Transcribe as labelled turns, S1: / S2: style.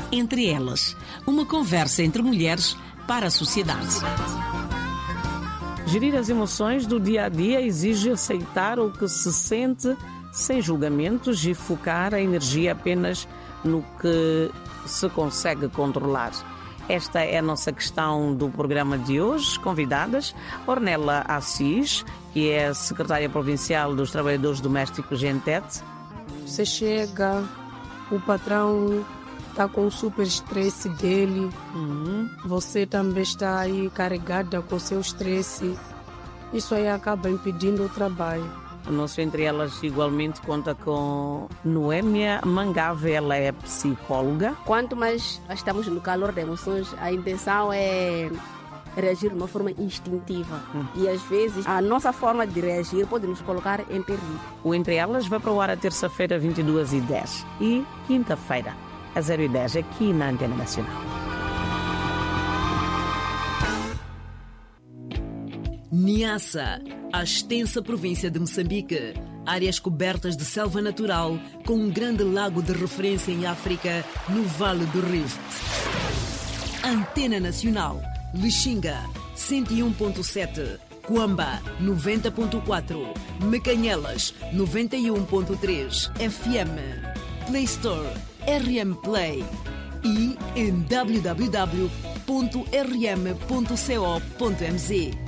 S1: Entre Elas, uma conversa entre mulheres para a sociedade.
S2: Gerir as emoções do dia a dia exige aceitar o que se sente sem julgamentos e focar a energia apenas no que se consegue controlar. Esta é a nossa questão do programa de hoje. Convidadas, Ornella Assis, que é a secretária provincial dos Trabalhadores Domésticos GENTET.
S3: Você chega, o patrão está com o super estresse dele, você também está aí carregada com o seu estresse. Isso aí acaba impedindo o trabalho.
S2: O nosso Entre Elas igualmente conta com Noémia Mangave, ela é psicóloga.
S4: Quanto mais estamos no calor das emoções, a intenção é reagir de uma forma instintiva. E às vezes a nossa forma de reagir pode nos colocar em perigo.
S2: O Entre Elas vai para o ar a terça-feira, 22h10 e quinta-feira, a 0h10, aqui na Antena Nacional.
S5: Niassa, a extensa província de Moçambique. Áreas cobertas de selva natural com um grande lago de referência em África, no Vale do Rift. Antena Nacional, Lixinga, 101.7. Cuamba, 90.4. Mecanhelas, 91.3 FM. Play Store, RM Play. E em www.rm.co.mz.